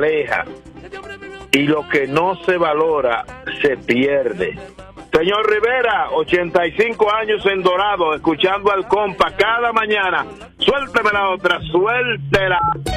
aleja y lo que no se valora se pierde. Señor Rivera, 85 años en Dorado, escuchando al compa cada mañana. Suélteme la otra, suéltela.